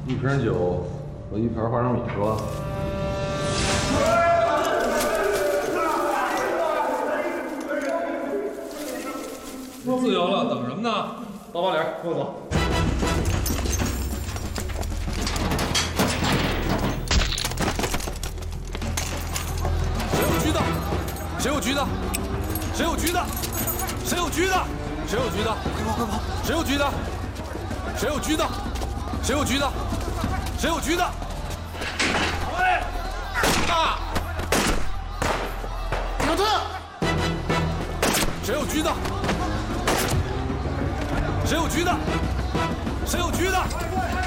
1瓶酒和1盘花生米是吧？ 自由了，等什么呢？到八点，跟我走。 谁有橘的？谁有橘的？谁有橘的？谁有橘的？快跑快跑！谁有橘的？谁有橘的？谁有橘的？谁有橘的？喂！啊！ 小特！ 谁有橘的？谁有橘的？谁有橘的？